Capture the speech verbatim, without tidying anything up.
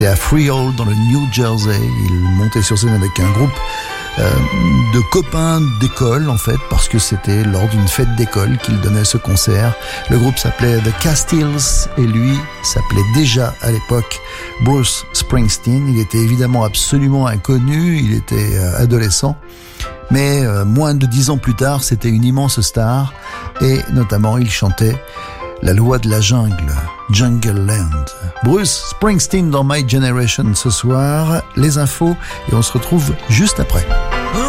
Et à Freehold, dans le New Jersey, il montait sur scène avec un groupe euh, de copains d'école, en fait, parce que c'était lors d'une fête d'école qu'il donnait ce concert. Le groupe s'appelait The Castiles et lui s'appelait déjà à l'époque Bruce Springsteen. Il était évidemment absolument inconnu, il était euh, adolescent. Mais euh, moins de dix ans plus tard, c'était une immense star et notamment il chantait La loi de la jungle, Jungle Land. Bruce Springsteen dans My Generation ce soir, les infos et on se retrouve juste après.